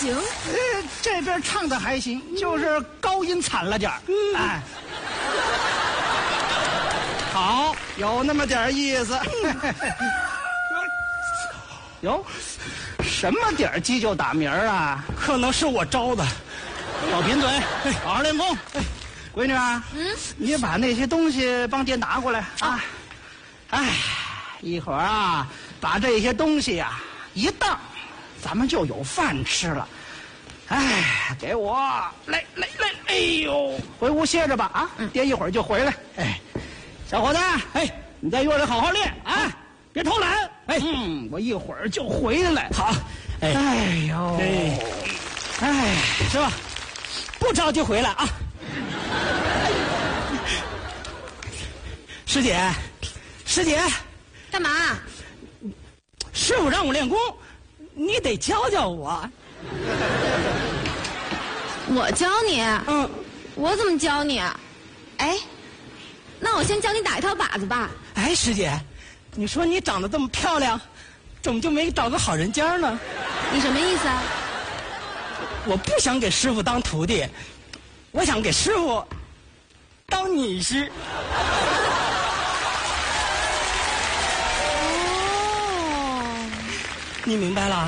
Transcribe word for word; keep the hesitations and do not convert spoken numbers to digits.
行。 呃，这边唱的还行，就是高音惨了点儿。嗯、哎，好，有那么点意思。哟，什么点儿鸡就打鸣儿啊？ 可能是我招的。 少贫嘴，好好练功。闺女啊， 嗯， 你把那些东西帮爹拿过来啊。哎，一会儿啊，把这些东西呀、啊、一当，咱们就有饭吃了。哎，给我来来来，哎呦，回屋歇着吧啊！嗯、爹一会儿就回来。哎，小伙子，哎，你在院里好好练啊，别偷懒。哎，嗯，我一会儿就回来。 好。哎， 哎呦， 哎， 哎， 是吧？不着急回来啊。师姐，师姐， 干嘛？ 师傅让我练功，你得教教我。 我教你？ 嗯， 我怎么教你？哎，那我先教你打一套靶子吧。 哎，师姐，你说你长得这么漂亮，怎么就没找个好人家呢？ 你什么意思啊？ 我不想给师傅当徒弟，我想给师傅当女婿。 哦， 你明白了？